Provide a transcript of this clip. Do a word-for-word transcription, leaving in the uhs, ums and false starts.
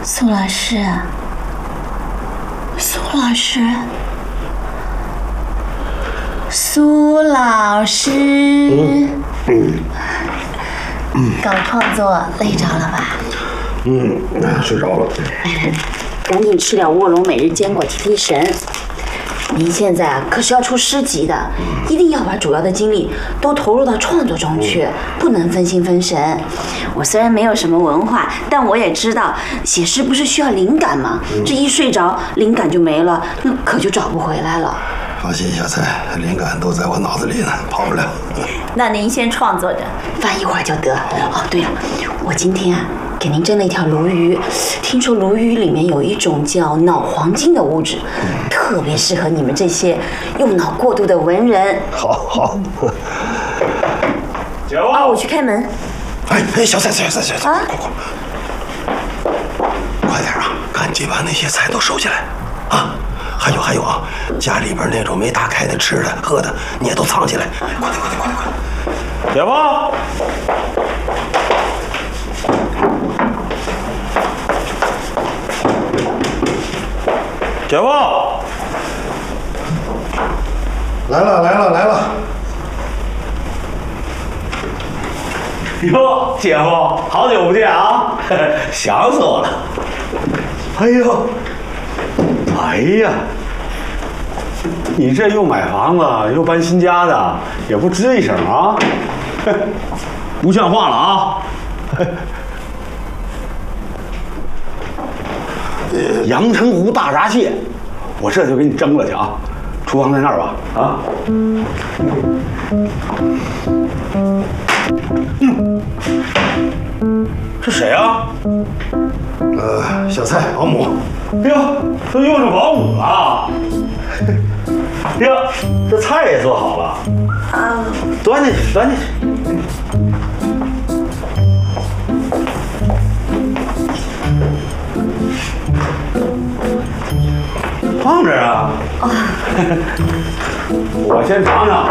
苏老师，苏老师，苏老师，嗯嗯嗯，搞创作累着了吧？ 嗯，睡着了。 赶紧吃点卧龙每日坚果提提神。您现在啊可是要出诗集的，一定要把主要的精力都投入到创作中去，不能分心分神。我虽然没有什么文化，但我也知道写诗不是需要灵感吗？这一睡着，灵感就没了，那可就找不回来了。 放心，小蔡，灵感都在我脑子里呢，跑不了。 那您先创作着，翻一会儿就得。哦，对了，我今天啊给您蒸了一条鲈鱼，听说鲈鱼里面有一种叫脑黄金的物质，特别适合你们这些用脑过度的文人。 好好。 姐夫， 啊，我去开门。 哎哎，小蔡，小蔡，小蔡， 啊， 快快快点啊！赶紧把那些菜都收起来啊！还有还有啊，家里边那种没打开的吃的喝的，你也都藏起来。快点快点快点快点！ 姐夫，姐夫， 来了来了来了！ 哟，姐夫，好久不见啊，想死我了。哎呦，哎呀，你这又买房子又搬新家的，也不吱一声啊，不像话了啊！阳澄湖大闸蟹，我这就给你蒸了去啊！厨房在那儿吧？啊？嗯，这谁啊？ 呃，小蔡，保姆。 哎呦，都用上保姆了。呀，这菜也做好了。啊，端进去，端进去。放这儿啊！我先尝尝。